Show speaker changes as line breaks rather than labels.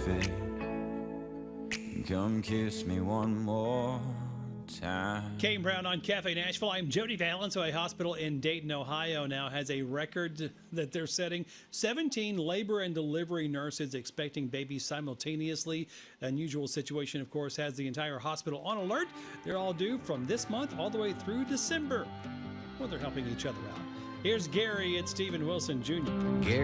cafe. Come kiss me one more time.
Kane Brown on Cafe Nashville. I'm Jody Valens. A hospital in Dayton, Ohio now has a record that they're setting. 17 labor and delivery nurses expecting babies simultaneously. Unusual situation, of course, has the entire hospital on alert. They're all due from this month all the way through December. Well, they're helping each other out. Here's Gary and Stephen Wilson Jr.
Gary